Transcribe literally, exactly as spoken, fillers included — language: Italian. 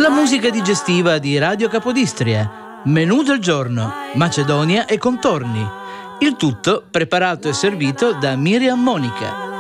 La musica digestiva di Radio Capodistria. Menù del giorno, Macedonia e contorni. Il tutto preparato e servito da Miriam Monica.